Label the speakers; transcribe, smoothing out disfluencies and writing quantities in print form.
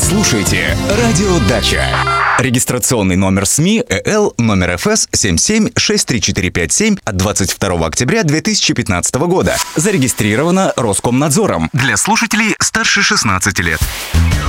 Speaker 1: слушаете «Радио Дача». Регистрационный номер СМИ ЭЛ номер ФС 77-63457 от 22 октября 2015 года. Зарегистрировано Роскомнадзором для слушателей старше 16 лет.